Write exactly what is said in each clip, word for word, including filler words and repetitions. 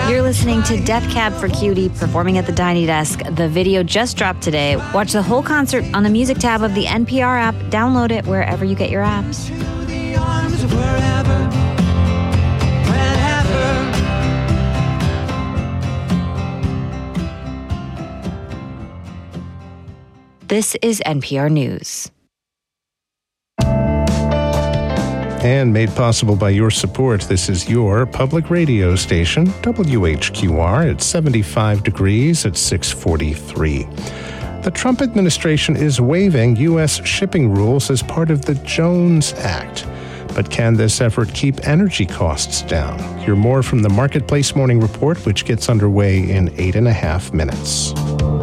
You're listening to Death Cab for Cutie performing at the Tiny Desk. The video just dropped today. Watch the whole concert on the music tab of the N P R app. Download it wherever you get your apps. This is N P R News. And made possible by your support, this is your public radio station, W H Q R, at seventy-five degrees at six forty-three. The Trump administration is waiving U S shipping rules as part of the Jones Act. But can this effort keep energy costs down? Hear more from the Marketplace Morning Report, which gets underway in eight and a half minutes.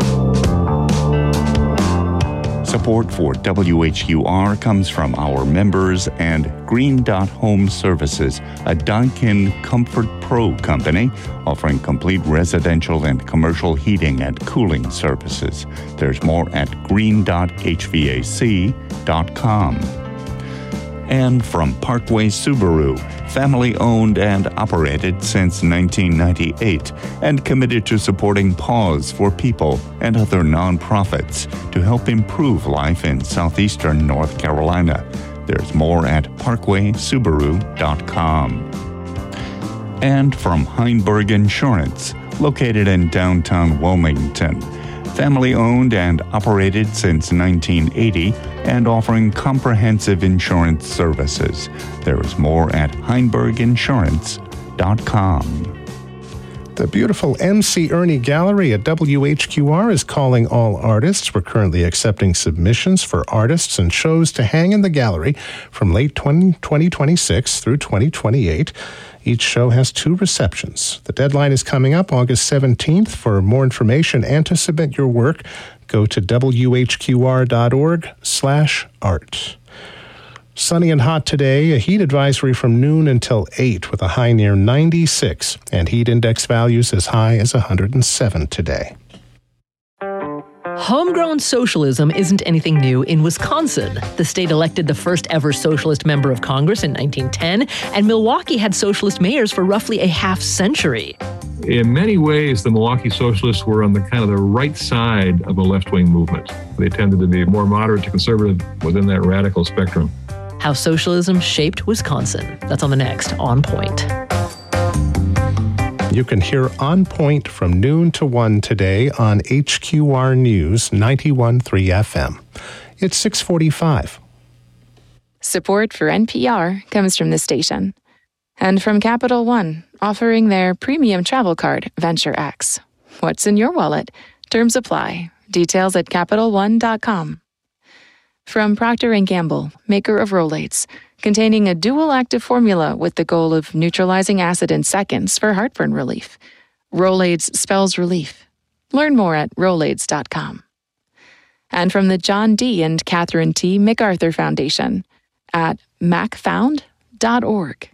Support for W H Q R comes from our members and Green Dot Home Services, a Daikin Comfort Pro company offering complete residential and commercial heating and cooling services. There's more at green dot h v a c dot com. And from Parkway Subaru, family-owned and operated since nineteen ninety-eight, and committed to supporting Paws for People and other nonprofits to help improve life in southeastern North Carolina. There's more at parkway subaru dot com. And from Heinberg Insurance, located in downtown Wilmington, family-owned and operated since nineteen eighty, and offering comprehensive insurance services. There is more at heinberg insurance dot com. The beautiful M C Ernie Gallery at W H Q R is calling all artists. We're currently accepting submissions for artists and shows to hang in the gallery from late twenty twenty-six through twenty twenty-eight. Each show has two receptions. The deadline is coming up August seventeenth. For more information and to submit your work, go to w h q r dot org slash art. Sunny and hot today, a heat advisory from noon until eight with a high near ninety-six and heat index values as high as one hundred seven today. Homegrown socialism isn't anything new in Wisconsin. The state elected the first ever socialist member of Congress in nineteen ten, and Milwaukee had socialist mayors for roughly a half century. In many ways, the Milwaukee Socialists were on the kind of the right side of a left-wing movement. They tended to be more moderate to conservative within that radical spectrum. How socialism shaped Wisconsin. That's on the next On Point. You can hear On Point from noon to one today on H Q R News ninety-one point three F M. It's six forty-five. Support for N P R comes from the station. And from Capital One, offering their premium travel card, Venture X. What's in your wallet? Terms apply. Details at capital one dot com. From Procter and Gamble, maker of Rolaids, containing a dual active formula with the goal of neutralizing acid in seconds for heartburn relief. Rolaids spells relief. Learn more at rolaids dot com. And from the John D. and Catherine T. MacArthur Foundation at mac found dot org.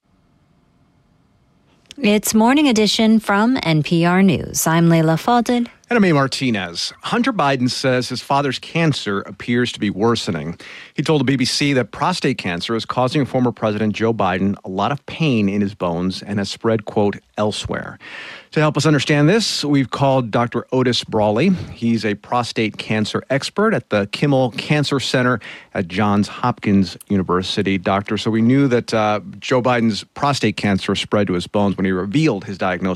It's Morning Edition from N P R News. I'm Leila Fadel. And I'm A. Martinez. Hunter Biden says his father's cancer appears to be worsening. He told the B B C that prostate cancer is causing former President Joe Biden a lot of pain in his bones and has spread, quote, elsewhere. To help us understand this, we've called Doctor Otis Brawley. He's a prostate cancer expert at the Kimmel Cancer Center at Johns Hopkins University. Doctor, so we knew that uh, Joe Biden's prostate cancer spread to his bones when he revealed his diagnosis